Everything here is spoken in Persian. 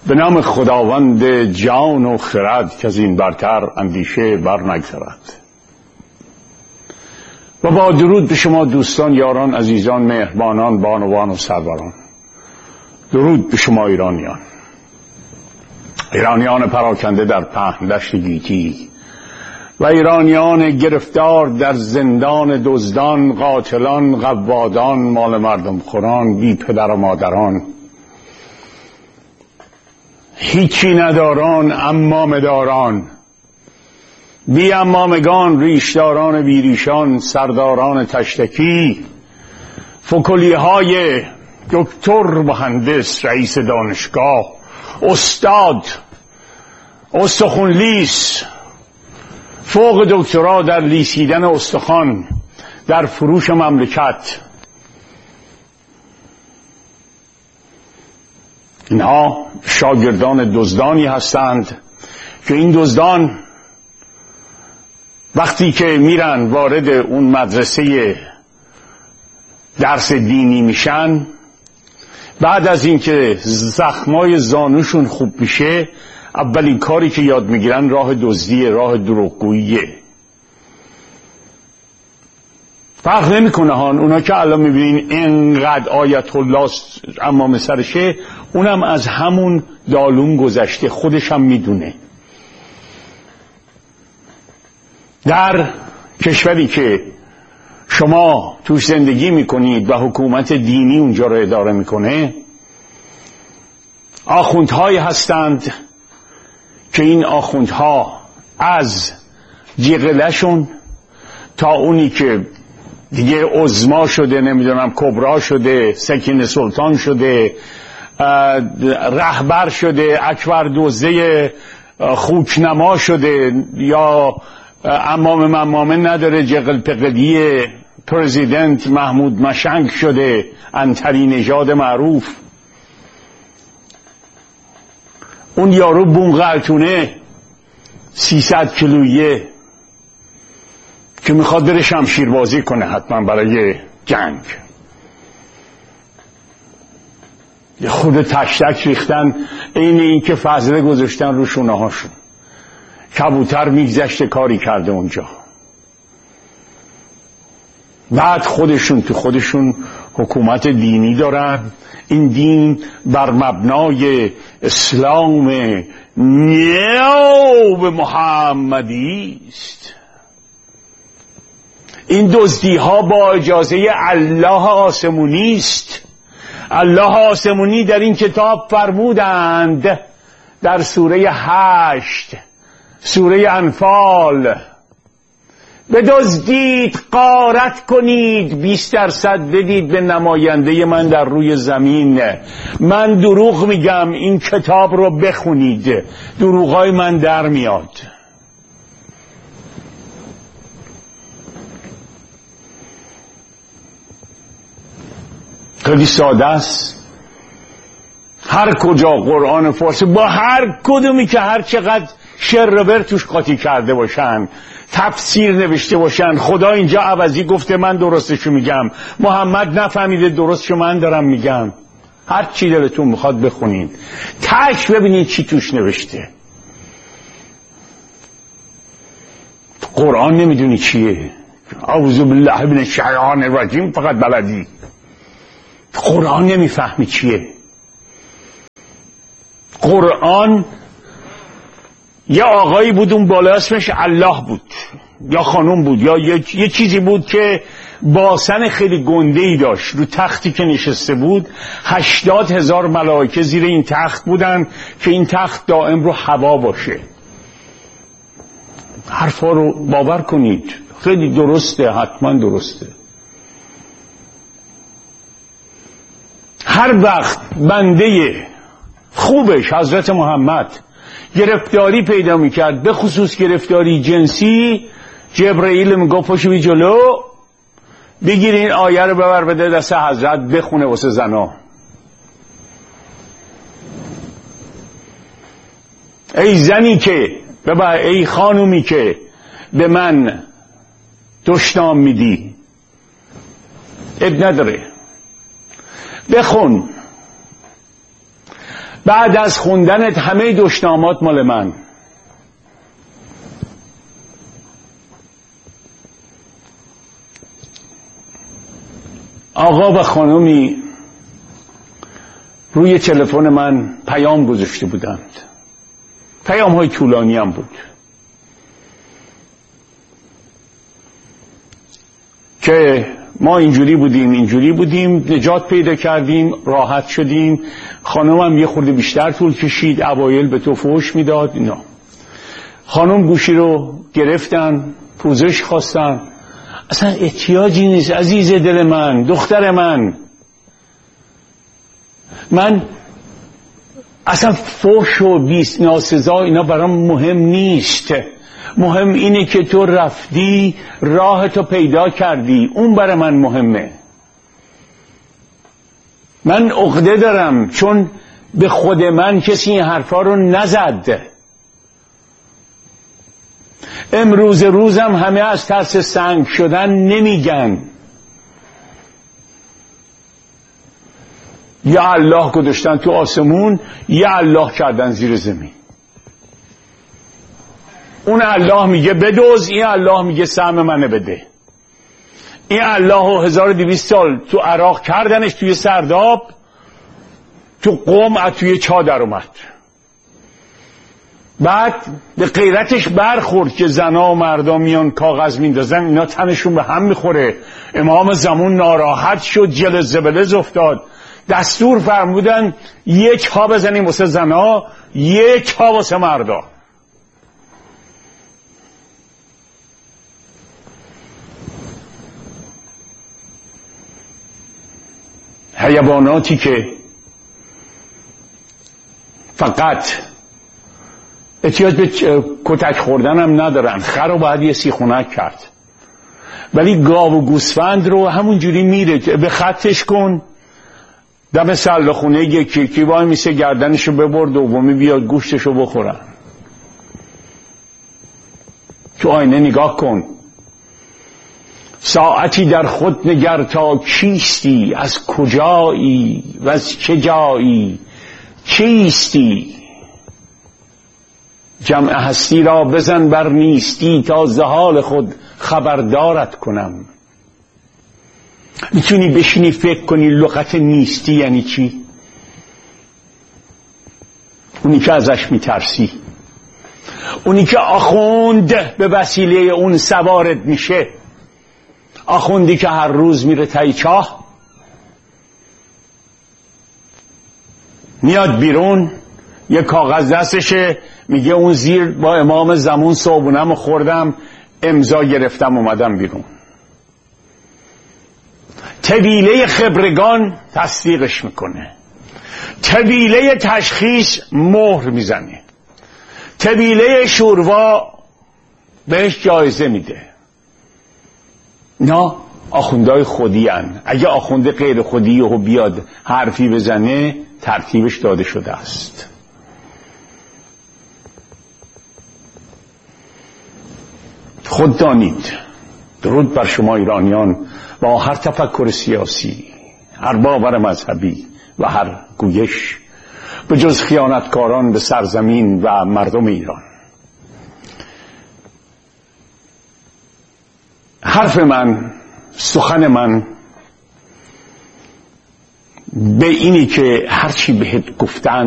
به نام خداوند جان و خرد که از این برتر اندیشه بر نگذرد. و با درود به شما دوستان، یاران، عزیزان، مهربانان، بانوان و سروران. درود به شما ایرانیان پراکنده در پهن دشت گیتی و ایرانیان گرفتار در زندان دزدان، قاتلان، قوادان، مال مردم خوران، بی پدر و مادران، هیچی نداران، امامه داران، بی امامگان، ریشداران بیریشان، سرداران تشتکی، فکلی های دکتر، مهندس، رئیس دانشگاه، استاد، استخوانلیس، فوق دکترا در لیسیدن استخوان، در فروش مملکت. اینها شاگردان دزدانی هستند که این دزدان وقتی که میرن وارد اون مدرسه درس دینی میشن، بعد از اینکه زخمای زانوشون خوب میشه، اولین کاری که یاد میگیرن راه دزدیه، راه دروغگوییه. فرق نمیکنه هان، اونا که الان میبینین اینقدر آیت الله امام سرشه، اونم از همون دالون گذشته، خودش هم میدونه. در کشوری که شما توش زندگی میکنید و حکومت دینی اونجا رو اداره میکنه، آخوندهایی هستند که این آخوندها از جیغلشون تا اونی که دیگه عظما شده، نمیدونم کبرا شده، سکینه سلطان شده، رهبر شده، اکبر دوزه خوکنما شده، یا امامه نداره، جغل پقلی پرزیدنت محمود مشنگ شده، انتری نژاد معروف. اون یارو بونغلتونه 300 کیلویه که میخواد بره شمشیر بازی کنه حتما برای جنگ. یه خود تشتک ریختن، این که فضله گذاشتن رو شونه هاشون. کبوتر میگذشته کاری کرده اونجا. بعد خودشون تو خودشون حکومت دینی دارن. این دین بر مبنای اسلام نیو محمدی است. این دزدی ها با اجازه الله آسمونی است. الله آسمونی در این کتاب فرمودند در سوره 8 سوره انفال: بدزدید، غارت کنید، 20% بدید به نماینده من در روی زمین. من دروغ میگم، این کتاب رو بخونید، دروغای من در میاد. خیلی ساده است. هر کجا قرآن فارسی با هر کدومی که هر چقدر شر توش قاطی کرده باشن، تفسیر نوشته باشن، خدا اینجا عوضی گفته من درستشو میگم، محمد نفهمیده درستشو من دارم میگم، هر چی دلتون میخواد بخونید، تاش ببینید چی توش نوشته. قرآن نمیدونی چیه، اعوذ بالله من الشیطان الرجیم فقط بلدی. قرآن نمیفهمی چیه. قرآن یه آقایی بود اون بالا اسمش الله بود، یا خانم بود، یا یه چیزی بود که باسن خیلی گنده‌ای داشت. رو تختی که نشسته بود 80,000 ملائکه زیر این تخت بودن که این تخت دائم رو هوا باشه. حرفا رو باور کنید، خیلی درسته، حتما درسته. هر وقت بنده خوبش حضرت محمد گرفتاری پیدا میکرد، به خصوص گرفتاری جنسی، جبرئیل میگه پاشو بی جلو، بگیر این آیه رو ببر بده دست حضرت بخونه واسه زنا. ای زنی که ای خانومی که به من دشنام میدی، اب نداره، بخون. بعد از خوندنت همه دشنامات مال من. آقا و خانمی روی تلفن من پیام گذاشته بودند، پیام های طولانی هم بود که ما اینجوری بودیم نجات پیدا کردیم، راحت شدیم. خانمم یه خورده بیشتر طول کشید، اوایل به تو فحش میداد اینا. خانم گوشی رو گرفتن، پوزش خواستن. اصلا احتیاجی نیست عزیز دل من، دختر من اصلا فحش و بیست ناسزا اینا برام مهم نیست. مهم اینه که تو رفتی راهتو پیدا کردی، اون برای من مهمه. من عقده دارم چون به خود من کسی این حرفا رو نزد. امروز روزم همه از ترس سنگ شدن نمیگن. یا الله گذاشتن تو آسمون، یا الله کردن زیر زمین. اون الله میگه بدوز، این الله میگه سهم منه بده. این الله 1200 سال تو عراق کردنش توی سرداب، تو قم توی چادر اومد. بعد به غیرتش برخورد که زنا و مردا میان کاغذ میندازن، اینا تنشون به هم میخوره. امام زمان ناراحت شد، جلز زبلز افتاد. دستور فرمودن 1 ها بزنیم واسه زنا، 1 ها واسه مردا. حیواناتی که فقط احتیاج به کتک خوردن هم ندارن، خر رو باید یه سیخونک کرد، ولی گاو و گوسفند رو همونجوری میره به خطش کن، دم سلاخونه یکی وای میسه گردنشو ببر، دومی بیاد گوشتشو بخورن. تو آینه نگاه کن، ساعتی در خود نگر تا کیستی، از کجایی و از چه جایی چیستی. جمع هستی را بزن بر نیستی، تا ز حال خود خبردارت کنم. میتونی بشینی فکر کنی لغت نیستی یعنی چی؟ اونی که ازش میترسی، اونی که آخوند به وسیله اون سوارت میشه، آخوندی که هر روز میره تای چاه، میاد بیرون یه کاغذ دستشه، میگه اون زیر با امام زمان صابونم خوردم، امضا گرفتم اومدم بیرون. طویله خبرگان تصدیقش میکنه، طویله تشخیص مهر میزنه، طویله شوروا بهش جایزه میده. نه آخوندهای خودی هن. اگه آخونده غیر خودی و بیاد حرفی بزنه ترتیبش داده شده است. خود دانید. درود بر شما ایرانیان با هر تفکر سیاسی، هر باور مذهبی و هر گویش، به جز خیانتکاران به سرزمین و مردم ایران. حرف من، سخن من به اینی که هرچی بهت گفتن